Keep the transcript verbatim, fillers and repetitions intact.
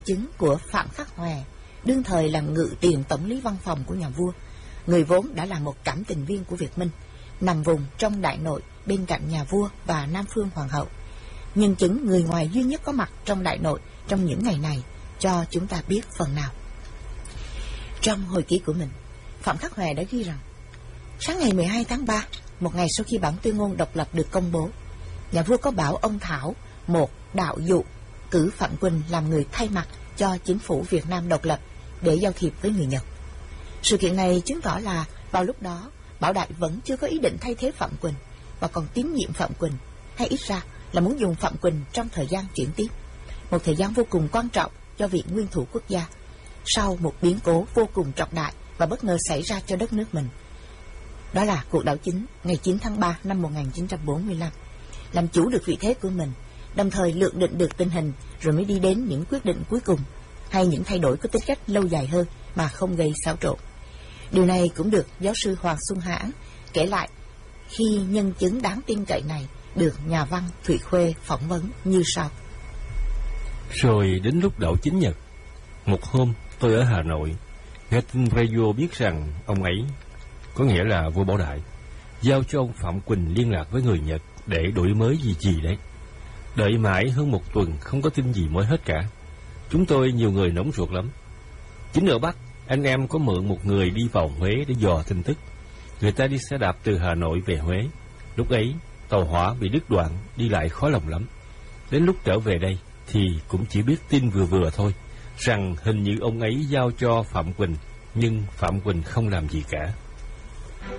chứng của Phạm Khắc Hòe, đương thời làm ngự tiền tổng lý văn phòng của nhà vua, người vốn đã là một cảm tình viên của Việt Minh, nằm vùng trong đại nội bên cạnh nhà vua và Nam Phương Hoàng hậu. Nhân chứng người ngoài duy nhất có mặt trong đại nội trong những ngày này cho chúng ta biết phần nào. Trong hồi ký của mình, Phạm Khắc Hòe đã ghi rằng, sáng ngày mười hai tháng ba, một ngày sau khi bản tuyên ngôn độc lập được công bố, nhà vua có bảo ông Thảo, một đạo dụ, cử Phạm Quỳnh làm người thay mặt cho chính phủ Việt Nam độc lập để giao thiệp với người Nhật. Sự kiện này chứng tỏ là vào lúc đó, Bảo Đại vẫn chưa có ý định thay thế Phạm Quỳnh và còn tín nhiệm Phạm Quỳnh, hay ít ra là muốn dùng Phạm Quỳnh trong thời gian chuyển tiếp, một thời gian vô cùng quan trọng cho việc nguyên thủ quốc gia, sau một biến cố vô cùng trọng đại và bất ngờ xảy ra cho đất nước mình. Đó là cuộc đảo chính ngày chín tháng ba năm một nghìn chín trăm bốn mươi lăm, làm chủ được vị thế của mình, đồng thời lượng định được tình hình rồi mới đi đến những quyết định cuối cùng, hay những thay đổi có tính cách lâu dài hơn mà không gây xáo trộn. Điều này cũng được giáo sư Hoàng Xuân Hãn kể lại khi nhân chứng đáng tin cậy này được nhà văn Thụy Khuê phỏng vấn như sau. Rồi đến lúc đảo chính Nhật, một hôm tôi ở Hà Nội, nghe tin radio biết rằng ông ấy, có nghĩa là vua Bảo Đại, giao cho ông Phạm Quỳnh liên lạc với người Nhật để đổi mới gì gì đấy. Đợi mãi hơn một tuần không có tin gì mới hết cả. Chúng tôi nhiều người nóng ruột lắm. Chính ở Bắc, anh em có mượn một người đi vào Huế để dò tin tức. Người ta đi xe đạp từ Hà Nội về Huế. Lúc ấy, tàu hỏa bị đứt đoạn, đi lại khó lòng lắm. Đến lúc trở về đây, thì cũng chỉ biết tin vừa vừa thôi, rằng hình như ông ấy giao cho Phạm Quỳnh, nhưng Phạm Quỳnh không làm gì cả.